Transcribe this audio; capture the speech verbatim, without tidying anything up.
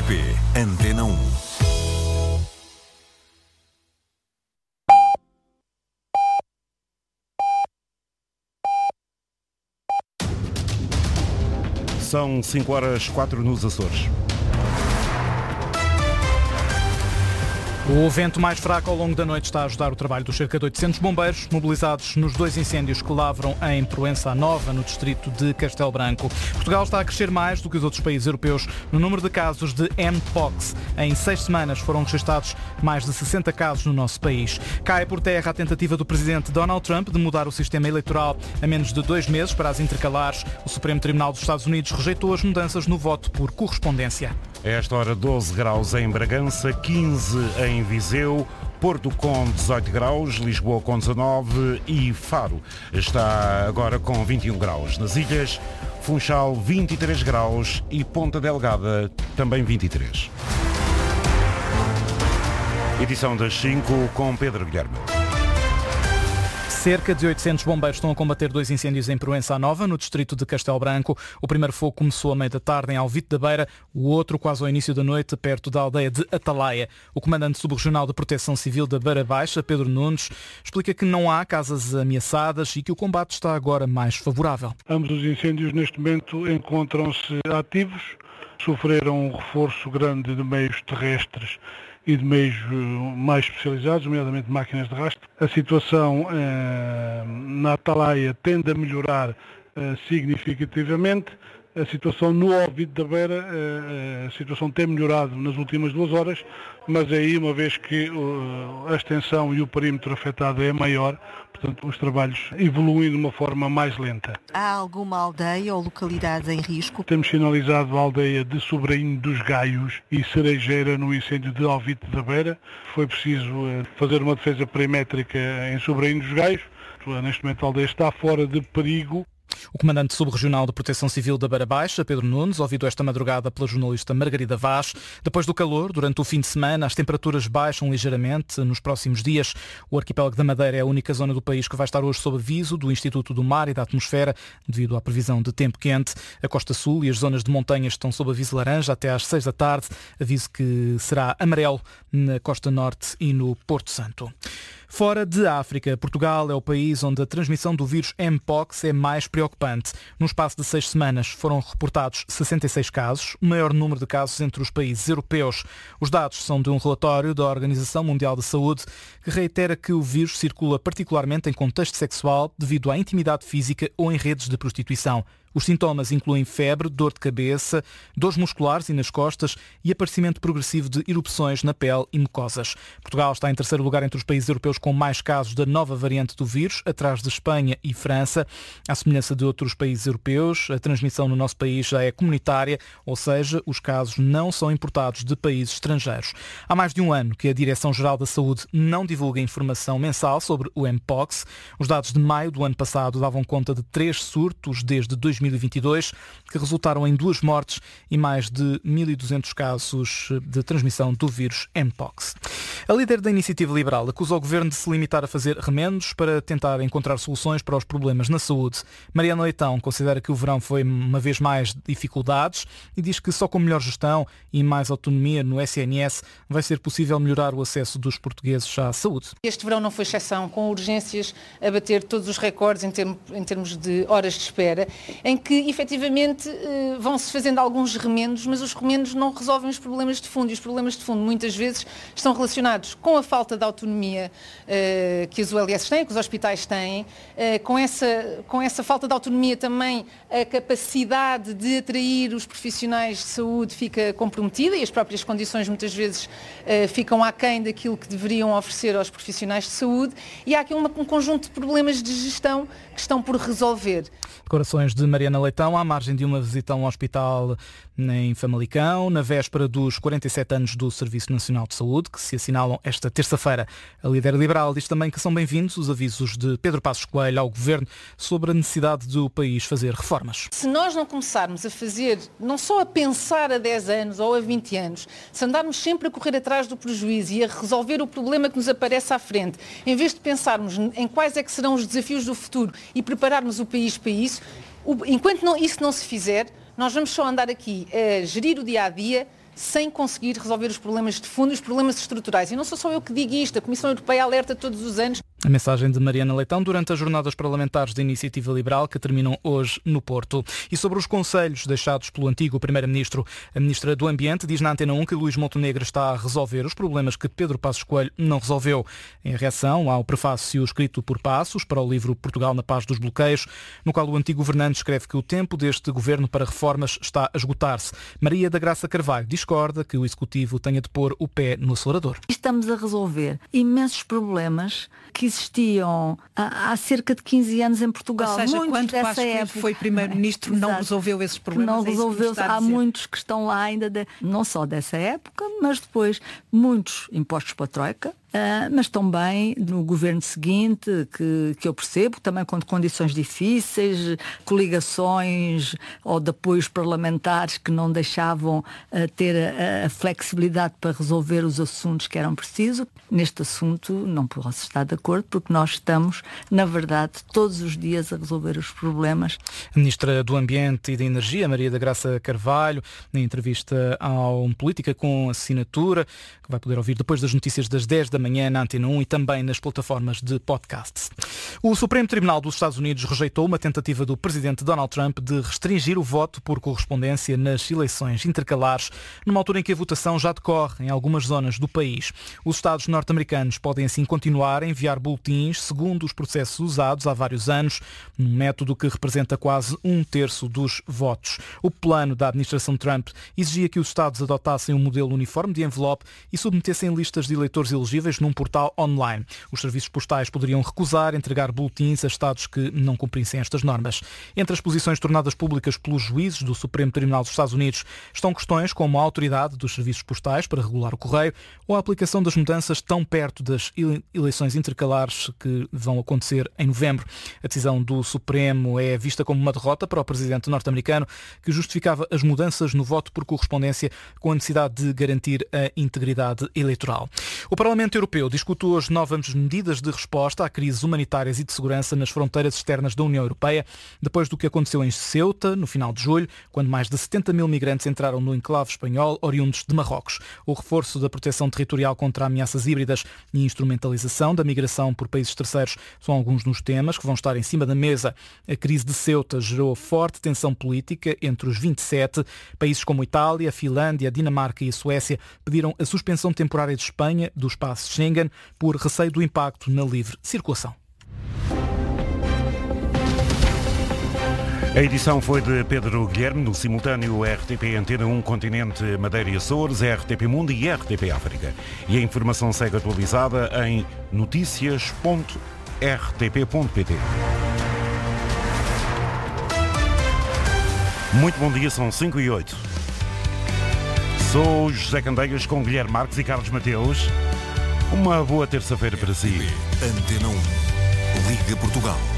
P, Antena um. São cinco horas quatro nos Açores. O vento mais fraco ao longo da noite está a ajudar o trabalho dos cerca de oitocentos bombeiros mobilizados nos dois incêndios que lavram em Proença Nova, no distrito de Castelo Branco. Portugal está a crescer mais do que os outros países europeus no número de casos de Mpox. Em seis semanas foram registados mais de sessenta casos no nosso país. Cai por terra a tentativa do presidente Donald Trump de mudar o sistema eleitoral a menos de dois meses para as intercalares. O Supremo Tribunal dos Estados Unidos rejeitou as mudanças no voto por correspondência. A esta hora doze graus em Bragança, quinze em Viseu, Porto com dezoito graus, Lisboa com dezanove e Faro está agora com vinte e um graus. Nas ilhas, Funchal vinte e três graus e Ponta Delgada também vinte e três. Edição das cinco com Pedro Guilherme. Cerca de oitocentos bombeiros estão a combater dois incêndios em Proença Nova, no distrito de Castelo Branco. O primeiro fogo começou à meia da tarde em Alvite da Beira, o outro quase ao início da noite, perto da aldeia de Atalaia. O comandante subregional de Proteção Civil da Beira Baixa, Pedro Nunes, explica que não há casas ameaçadas e que o combate está agora mais favorável. Ambos os incêndios neste momento encontram-se ativos, sofreram um reforço grande de meios terrestres e de meios mais especializados, nomeadamente máquinas de rastro. A situação eh, na Atalaia tende a melhorar eh, significativamente. A situação no Alvite da Beira, a situação tem melhorado nas últimas duas horas, mas aí, uma vez que a extensão e o perímetro afetado é maior, portanto, os trabalhos evoluem de uma forma mais lenta. Há alguma aldeia ou localidade em risco? Temos sinalizado a aldeia de Sobrainho dos Gaios e Cerejeira no incêndio de Alvite da Beira. Foi preciso fazer uma defesa perimétrica em Sobrainho dos Gaios. Neste momento a aldeia está fora de perigo. O comandante subregional de Proteção Civil da Beira Baixa, Pedro Nunes, ouvido esta madrugada pela jornalista Margarida Vaz. Depois do calor, durante o fim de semana, as temperaturas baixam ligeiramente nos próximos dias. O arquipélago da Madeira é a única zona do país que vai estar hoje sob aviso do Instituto do Mar e da Atmosfera, devido à previsão de tempo quente. A Costa Sul e as zonas de montanhas estão sob aviso laranja até às seis da tarde, aviso que será amarelo na Costa Norte e no Porto Santo. Fora de África, Portugal é o país onde a transmissão do vírus Mpox é mais preocupante. Num espaço de seis semanas foram reportados sessenta e seis casos, o maior número de casos entre os países europeus. Os dados são de um relatório da Organização Mundial de Saúde que reitera que o vírus circula particularmente em contexto sexual devido à intimidade física ou em redes de prostituição. Os sintomas incluem febre, dor de cabeça, dores musculares e nas costas e aparecimento progressivo de erupções na pele e mucosas. Portugal está em terceiro lugar entre os países europeus com mais casos da nova variante do vírus, atrás de Espanha e França. À semelhança de outros países europeus, a transmissão no nosso país já é comunitária, ou seja, os casos não são importados de países estrangeiros. Há mais de um ano que a Direção-Geral da Saúde não divulga informação mensal sobre o Mpox. Os dados de maio do ano passado davam conta de três surtos desde dois mil e vinte e dois, que resultaram em duas mortes e mais de mil e duzentos casos de transmissão do vírus Mpox. A líder da Iniciativa Liberal acusa o Governo de se limitar a fazer remendos para tentar encontrar soluções para os problemas na saúde. Mariana Leitão considera que o verão foi uma vez mais de dificuldades e diz que só com melhor gestão e mais autonomia no S N S vai ser possível melhorar o acesso dos portugueses à saúde. Este verão não foi exceção, com urgências a bater todos os recordes em, termo, em termos de horas de espera, em que efetivamente vão-se fazendo alguns remendos, mas os remendos não resolvem os problemas de fundo, e os problemas de fundo muitas vezes estão relacionados com a falta de autonomia uh, que as U L S têm, que os hospitais têm, uh, com, essa, com essa falta de autonomia também a capacidade de atrair os profissionais de saúde fica comprometida e as próprias condições muitas vezes uh, ficam aquém daquilo que deveriam oferecer aos profissionais de saúde, e há aqui uma, um conjunto de problemas de gestão que estão por resolver. Declarações de Mariana Leitão à margem de uma visita a um hospital em Famalicão, na véspera dos quarenta e sete anos do Serviço Nacional de Saúde, que se assinalam esta terça-feira. A líder liberal diz também que são bem-vindos os avisos de Pedro Passos Coelho ao Governo sobre a necessidade do país fazer reformas. Se nós não começarmos a fazer, não só a pensar a dez anos ou a vinte anos, se andarmos sempre a correr atrás do prejuízo e a resolver o problema que nos aparece à frente, em vez de pensarmos em quais é que serão os desafios do futuro e prepararmos o país para isso, enquanto não, isso não se fizer, nós vamos só andar aqui a gerir o dia-a-dia sem conseguir resolver os problemas de fundo e os problemas estruturais. E não sou só eu que digo isto, a Comissão Europeia alerta todos os anos. A mensagem de Mariana Leitão durante as jornadas parlamentares da Iniciativa Liberal que terminam hoje no Porto. E sobre os conselhos deixados pelo antigo Primeiro-Ministro, a Ministra do Ambiente diz na Antena um que Luís Montenegro está a resolver os problemas que Pedro Passos Coelho não resolveu. Em reação ao prefácio escrito por Passos para o livro Portugal na Paz dos Bloqueios, no qual o antigo governante escreve que o tempo deste governo para reformas está a esgotar-se. Maria da Graça Carvalho discorda que o Executivo tenha de pôr o pé no acelerador. Estamos a resolver imensos problemas que existiam há, há cerca de quinze anos em Portugal. Ou seja, muitos quando dessa Passos Coelho época foi Primeiro-Ministro, não resolveu esses problemas. Não resolveu. Há muitos que estão lá ainda, de, não só dessa época, mas depois muitos impostos para a Troika. Uh, mas também no governo seguinte, que, que eu percebo, também com condições difíceis, coligações ou de apoios parlamentares que não deixavam uh, ter a, a flexibilidade para resolver os assuntos que eram precisos. Neste assunto não posso estar de acordo, porque nós estamos, na verdade, todos os dias a resolver os problemas. A Ministra do Ambiente e da Energia, Maria da Graça Carvalho, na entrevista ao Política com Assinatura, que vai poder ouvir depois das notícias das dez da manhã na Antena um e também nas plataformas de podcast. O Supremo Tribunal dos Estados Unidos rejeitou uma tentativa do presidente Donald Trump de restringir o voto por correspondência nas eleições intercalares, numa altura em que a votação já decorre em algumas zonas do país. Os Estados norte-americanos podem assim continuar a enviar boletins segundo os processos usados há vários anos, num método que representa quase um terço dos votos. O plano da administração Trump exigia que os Estados adotassem um modelo uniforme de envelope e submetessem listas de eleitores elegíveis num portal online. Os serviços postais poderiam recusar entregar boletins a Estados que não cumprissem estas normas. Entre as posições tornadas públicas pelos juízes do Supremo Tribunal dos Estados Unidos estão questões como a autoridade dos serviços postais para regular o correio ou a aplicação das mudanças tão perto das eleições intercalares que vão acontecer em novembro. A decisão do Supremo é vista como uma derrota para o presidente norte-americano, que justificava as mudanças no voto por correspondência com a necessidade de garantir a integridade eleitoral. O Parlamento Europeu discute hoje novas medidas de resposta a crises humanitárias e de segurança nas fronteiras externas da União Europeia, depois do que aconteceu em Ceuta, no final de julho, quando mais de setenta mil migrantes entraram no enclave espanhol, oriundos de Marrocos. O reforço da proteção territorial contra ameaças híbridas e instrumentalização da migração por países terceiros são alguns dos temas que vão estar em cima da mesa. A crise de Ceuta gerou forte tensão política entre os vinte e sete. Países como Itália, Finlândia, Dinamarca e a Suécia pediram a suspensão temporária de Espanha do espaço Schengen por receio do impacto na livre circulação. A edição foi de Pedro Guilherme, no simultâneo R T P Antena um, Continente, Madeira e Açores, R T P Mundo e R T P África. E a informação segue atualizada em noticias ponto r t p ponto p t. Muito bom dia, são cinco e oito. Sou José Candeias com Guilherme Marques e Carlos Mateus. Uma boa terça-feira para si. Antena um. Liga Portugal.